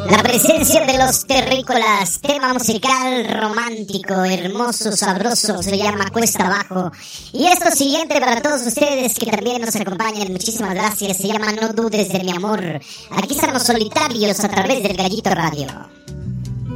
La presencia de los terrícolas, tema musical romántico, hermoso, sabroso, se llama Cuesta Abajo. Y esto siguiente para todos ustedes que también nos acompañan, muchísimas gracias, se llama No dudes de mi amor. Aquí estamos solitarios a través del Gallito Radio.